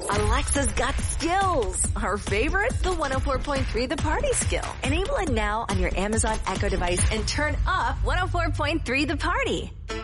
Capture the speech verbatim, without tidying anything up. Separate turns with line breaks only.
Alexa's got skills. Our favorite? The one oh four point three The Party skill. Enable it now on your Amazon Echo device and turn up one oh four point three The Party.